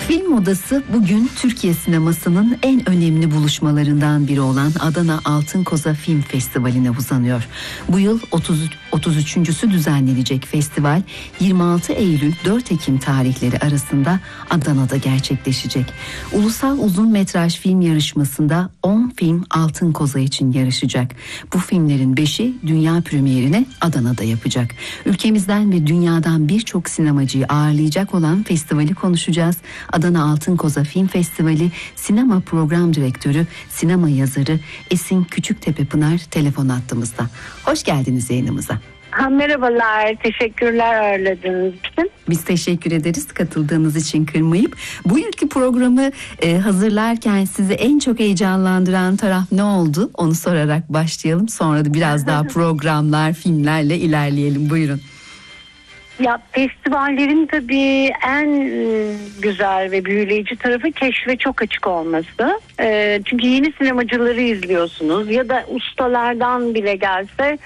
Film Odası bugün Türkiye sinemasının en önemli buluşmalarından biri olan Adana Altın Koza Film Festivali'ne uzanıyor. Bu yıl 33.sü düzenlenecek festival 26 Eylül 4 Ekim tarihleri arasında Adana'da gerçekleşecek. Ulusal uzun metraj film yarışmasında 10 film Altın Koza için yarışacak. Bu filmlerin 5'i dünya premierini Adana'da yapacak. Ülkemizden ve dünyadan birçok sinemacıyı ağırlayacak olan festivali konuşacağız. Adana Altın Koza Film Festivali Sinema Program Direktörü, sinema yazarı Esin Küçüktepe-Pınar telefon hattımızda. Hoş geldiniz yayınımıza. Merhabalar, teşekkürler ağırladığınız için. Biz teşekkür ederiz katıldığınız için kırmayıp. Bu yılki programı hazırlarken sizi en çok heyecanlandıran taraf ne oldu? Onu sorarak başlayalım. Sonra da biraz daha programlar, filmlerle ilerleyelim. Buyurun. Ya festivallerin tabii en güzel ve büyüleyici tarafı keşfe çok açık olması. Çünkü yeni sinemacıları izliyorsunuz ya da ustalardan bile gelse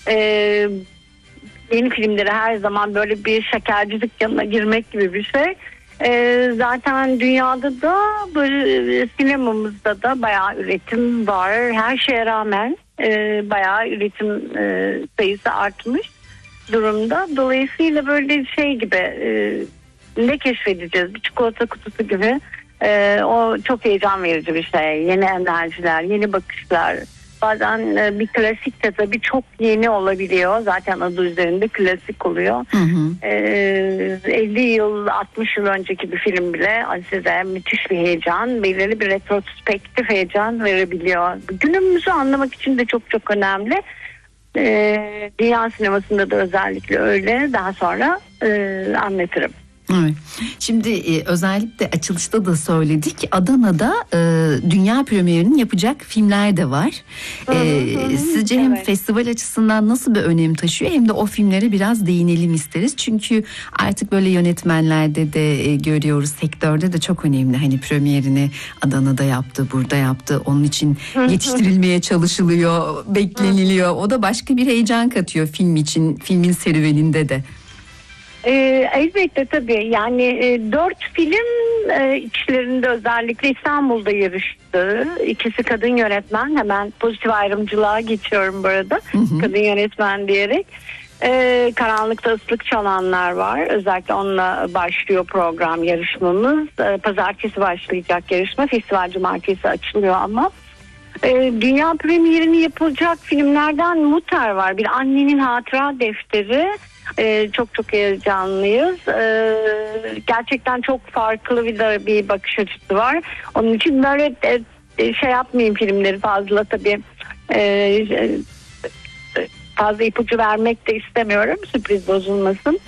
yeni filmleri her zaman böyle bir şekerci dükkanına girmek gibi bir şey. Zaten dünyada da böyle sinemamızda da bayağı üretim var. Her şeye rağmen bayağı üretim sayısı artmış durumda. Dolayısıyla böyle şey gibi ne keşfedeceğiz? Bir çikolata kutusu gibi. O çok heyecan verici bir şey. Yeni enerjiler, yeni bakışlar. Bazen bir klasik de tabii çok yeni olabiliyor. Zaten adı üzerinde klasik oluyor. 50 yıl, 60 yıl önceki bir film bile size müthiş bir heyecan, belirli bir retrospektif heyecan verebiliyor. Günümüzü anlamak için de çok çok önemli. Dünya sinemasında da özellikle öyle. Daha sonra anlatırım. Evet. Şimdi özellikle açılışta da söyledik. Adana'da dünya premierini yapacak filmler de var. Sizce hem festival açısından nasıl bir önem taşıyor hem de o filmlere biraz değinelim isteriz. Çünkü artık böyle yönetmenlerde de görüyoruz, sektörde de çok önemli. Hani premierini Adana'da yaptı, burada yaptı. Onun için yetiştirilmeye çalışılıyor, bekleniliyor. O da başka bir heyecan katıyor film için, filmin serüveninde de. Elbette tabii yani 4 film içlerinde özellikle İstanbul'da yarıştı. İkisi kadın yönetmen. Hemen pozitif ayrımcılığa geçiyorum burada. Kadın yönetmen diyerek. Karanlıkta ıslık çalanlar var. Özellikle onunla başlıyor program yarışmamız. Pazartesi başlayacak yarışma. Festival cumartesi açılıyor ama. Dünya premierini yapılacak filmlerden Muter var. Bir annenin hatıra defteri. Çok çok heyecanlıyız. Gerçekten çok farklı bir bakış açısı var. Onun için böyle şey yapmayayım filmleri fazla tabii fazla ipucu vermek de istemiyorum. Sürpriz bozulmasın.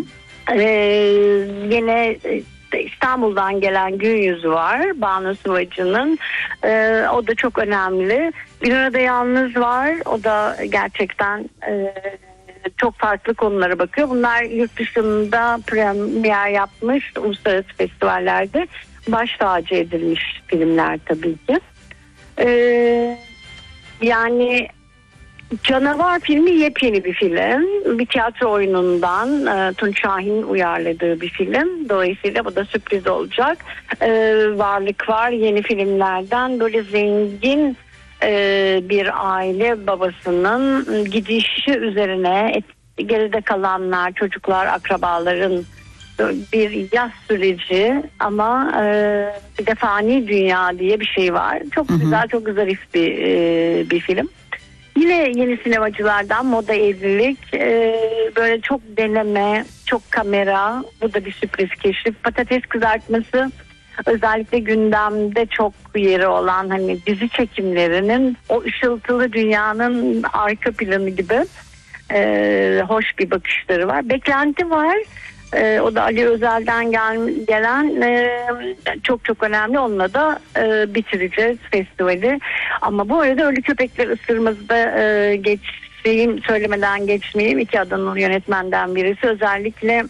Yine İstanbul'dan gelen Gün Yüzü var. Banu Sıvacı'nın. O da çok önemli. Bir arada yalnız var. O da gerçekten çok farklı konulara bakıyor. Bunlar yurt dışında premier yapmış, uluslararası festivallerde baş tacı edilmiş filmler tabii ki. Yani Canavar filmi yepyeni bir film. Bir tiyatro oyunundan Tunç Şahin uyarladığı bir film. Dolayısıyla bu da sürpriz olacak. Varlık var yeni filmlerden. Böyle zengin bir aile babasının gidişi üzerine geride kalanlar, çocuklar, akrabaların bir yaz süreci ama bir de fani dünya diye bir şey var. Çok güzel, çok zarif bir film. Yine yeni sinemacılardan Moda Evlilik, böyle çok deneme, çok kamera, bu da bir sürpriz keşif. Patates Kızartması, özellikle gündemde çok yeri olan hani dizi çekimlerinin o ışıltılı dünyanın arka planı gibi hoş bir bakışları var. Beklenti var. O da Ali Özel'den gelen çok çok önemli. Onunla da bitireceğiz festivali. Ama bu arada Ölü Köpekler Isırmaz'ı da söylemeden geçmeyeyim. 2 Adanalı yönetmenden birisi. Özellikle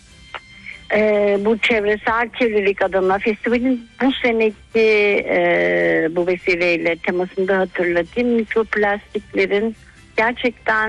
bu çevresel kirlilik adına festivalin bu seneki bu vesileyle temasında hatırlatayım. Mikroplastiklerin gerçekten